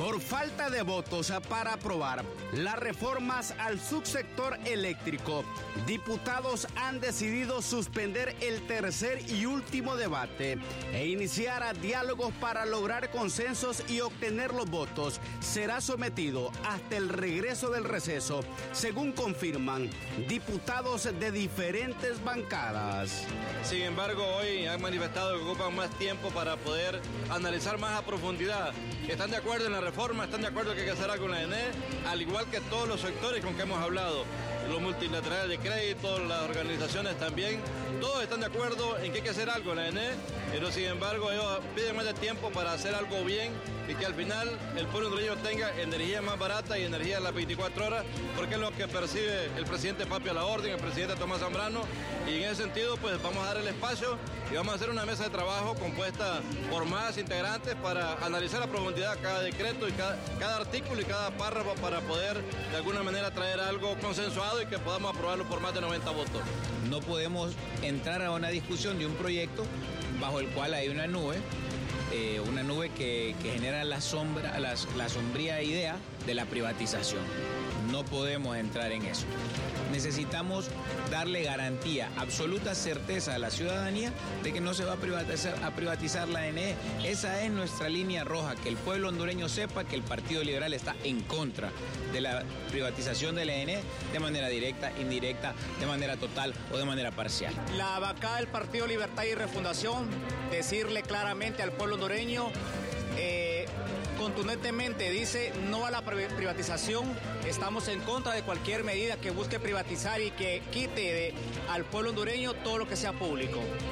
Por falta de votos para aprobar las reformas al subsector eléctrico, diputados han decidido suspender el tercer y último debate e iniciar diálogos para lograr consensos y obtener los votos. Será sometido hasta el regreso del receso, según confirman diputados de diferentes bancadas. Sin embargo, hoy han manifestado que ocupan más tiempo para poder analizar más a profundidad. Están de acuerdo en la reforma, están de acuerdo que hay que hacer algo en la ENE, al igual que todos los sectores con que hemos hablado, los multilaterales de crédito, las organizaciones también, todos están de acuerdo en que hay que hacer algo en la ENE, pero sin embargo ellos piden más de tiempo para hacer algo bien y que al final el pueblo hondureño tenga energía más barata y energía a las 24 horas, porque es lo que percibe el presidente Papio a la Orden, el presidente Tomás Zambrano, y en ese sentido pues vamos a dar el espacio y vamos a hacer una mesa de trabajo compuesta por más integrantes para analizar a profundidad cada decreto y cada artículo y cada párrafo para poder de alguna manera traer algo consensuado y que podamos aprobarlo por más de 90 votos. No podemos entrar a una discusión de un proyecto bajo el cual hay una nube que genera la sombría idea de la privatización. No podemos entrar en eso. Necesitamos darle garantía, absoluta certeza a la ciudadanía de que no se va a privatizar la ENE. Esa es nuestra línea roja, que el pueblo hondureño sepa que el Partido Liberal está en contra de la privatización de la ENE de manera directa, indirecta, de manera total o de manera parcial. La bancada del Partido Libertad y Refundación, decirle claramente al pueblo hondureño, contundentemente dice no a la privatización. Estamos en contra de cualquier medida que busque privatizar y que quite al pueblo hondureño todo lo que sea público.